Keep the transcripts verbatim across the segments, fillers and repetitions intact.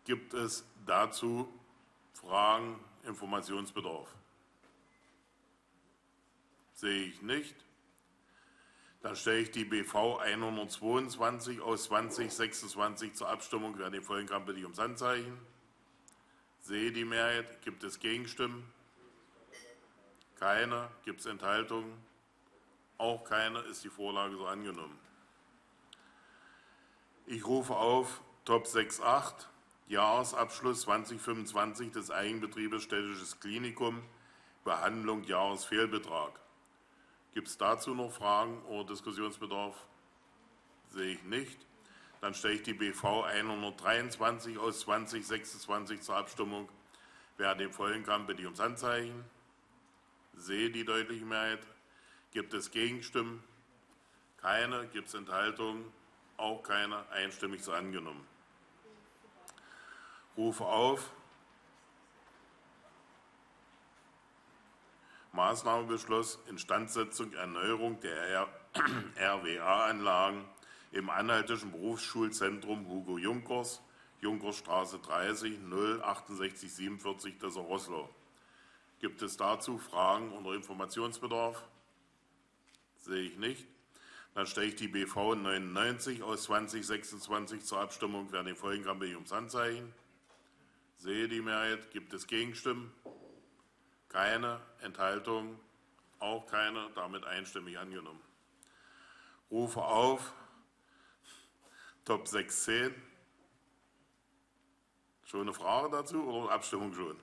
Gibt es dazu Fragen, Informationsbedarf? Sehe ich nicht. Dann stelle ich die B V hundertzweiundzwanzig aus zwanzig sechsundzwanzig zur Abstimmung. Wer den folgen kann, bitte ich ums Handzeichen. Sehe die Mehrheit. Gibt es Gegenstimmen? Keine. Gibt es Enthaltungen? Auch keine. Ist die Vorlage so angenommen. Ich rufe auf Top sechs Punkt acht, Jahresabschluss zweitausendfünfundzwanzig des Eigenbetriebes Städtisches Klinikum, Behandlung Jahresfehlbetrag. Gibt es dazu noch Fragen oder Diskussionsbedarf? Sehe ich nicht. Dann stelle ich die B V hundertdreiundzwanzig aus zwanzig sechsundzwanzig zur Abstimmung. Wer dem folgen kann, bitte ich ums Handzeichen. Sehe die deutliche Mehrheit. Gibt es Gegenstimmen? Keine. Gibt es Enthaltungen? Auch keine. Einstimmig so angenommen. Rufe auf Maßnahmenbeschluss Instandsetzung, Erneuerung der R W A-Anlagen im Anhaltischen Berufsschulzentrum Hugo Junkers, Junkersstraße dreißig, null achtundsechzig siebenundvierzig Dessau-Roßlau. Gibt es dazu Fragen oder Informationsbedarf? Sehe ich nicht. Dann stelle ich die B V neunundneunzig aus zwanzig sechsundzwanzig zur Abstimmung. Wer den folgen kann, bitte ich ums Handzeichen. Sehe die Mehrheit. Gibt es Gegenstimmen? Keine. Enthaltungen? Auch keine. Damit einstimmig angenommen. Rufe auf Top sechs zehn. Schon eine Frage dazu oder Abstimmung schon?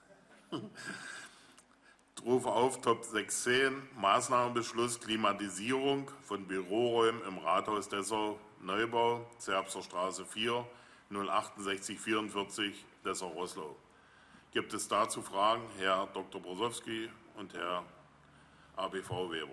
Rufe auf Top sechs zehn, Maßnahmenbeschluss Klimatisierung von Büroräumen im Rathaus Dessau, Neubau, Zerbster Straße vier, null achtundsechzig vierundvierzig Dessau-Roßlau. Gibt es dazu Fragen? Herr Doktor Brosowski und Herr A B V Weber.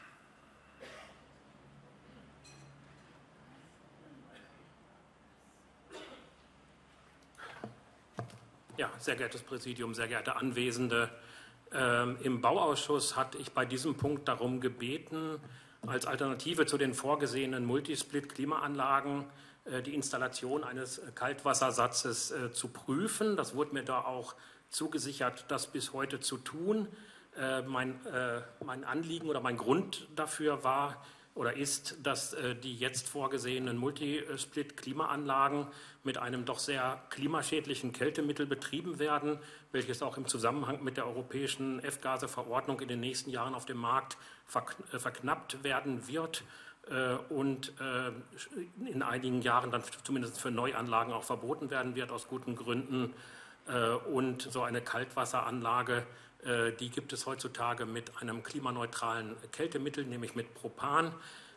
Ja, sehr geehrtes Präsidium, sehr geehrte Anwesende. Ähm, Im Bauausschuss hatte ich bei diesem Punkt darum gebeten, als Alternative zu den vorgesehenen Multisplit-Klimaanlagen äh, die Installation eines Kaltwassersatzes äh, zu prüfen. Das wurde mir da auch zugesichert, das bis heute zu tun. Äh, mein, äh, mein Anliegen oder mein Grund dafür war oder ist, dass äh, die jetzt vorgesehenen Multisplit-Klimaanlagen mit einem doch sehr klimaschädlichen Kältemittel betrieben werden, welches auch im Zusammenhang mit der europäischen F-Gase-Verordnung in den nächsten Jahren auf dem Markt verknappt werden wird äh, und äh, in einigen Jahren dann zumindest für Neuanlagen auch verboten werden wird, aus guten Gründen. Äh, und so eine Kaltwasseranlage, äh, die gibt es heutzutage mit einem klimaneutralen Kältemittel, nämlich mit Propan.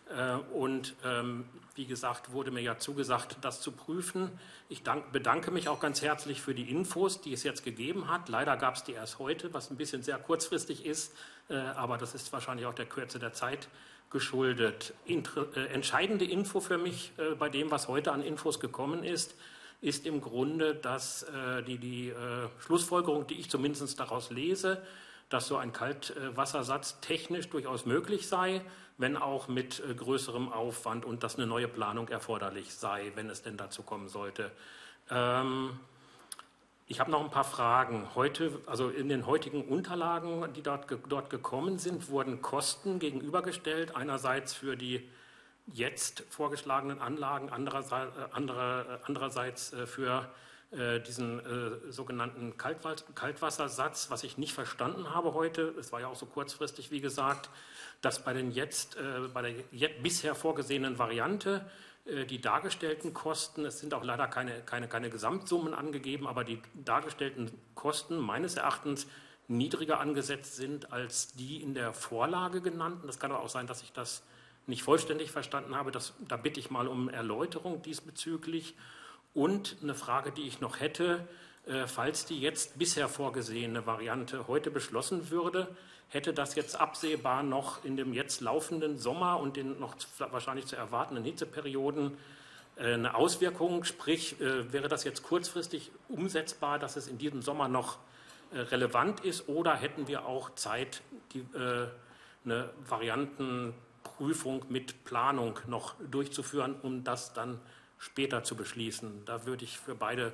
Und ähm, wie gesagt, wurde mir ja zugesagt, das zu prüfen. Ich dank, bedanke mich auch ganz herzlich für die Infos, die es jetzt gegeben hat. Leider gab es die erst heute, was ein bisschen sehr kurzfristig ist, äh, aber das ist wahrscheinlich auch der Kürze der Zeit geschuldet. Inter äh, entscheidende Info für mich äh, bei dem, was heute an Infos gekommen ist, ist im Grunde, dass äh, die, die äh, Schlussfolgerung, die ich zumindest daraus lese, dass so ein Kaltwassersatz technisch durchaus möglich sei, wenn auch mit größerem Aufwand und dass eine neue Planung erforderlich sei, wenn es denn dazu kommen sollte. Ähm, ich habe noch ein paar Fragen. Heute, also in den heutigen Unterlagen, die dort, dort gekommen sind, wurden Kosten gegenübergestellt. Einerseits für die jetzt vorgeschlagenen Anlagen, andererseits, andere, andererseits für diesen äh, sogenannten Kaltwassersatz, was ich nicht verstanden habe heute, es war ja auch so kurzfristig, wie gesagt, dass bei, den jetzt, äh, bei der jetzt bisher vorgesehenen Variante äh, die dargestellten Kosten, es sind auch leider keine, keine, keine Gesamtsummen angegeben, aber die dargestellten Kosten meines Erachtens niedriger angesetzt sind als die in der Vorlage genannten. Das kann aber auch sein, dass ich das nicht vollständig verstanden habe. Das, da bitte ich mal um Erläuterung diesbezüglich. Und eine Frage, die ich noch hätte, äh, falls die jetzt bisher vorgesehene Variante heute beschlossen würde, hätte das jetzt absehbar noch in dem jetzt laufenden Sommer und den noch wahrscheinlich zu erwartenden Hitzeperioden äh, eine Auswirkung? Sprich, äh, wäre das jetzt kurzfristig umsetzbar, dass es in diesem Sommer noch äh, relevant ist, oder hätten wir auch Zeit, die, äh, eine Variantenprüfung mit Planung noch durchzuführen, um das dann später zu beschließen? Da würde ich für beide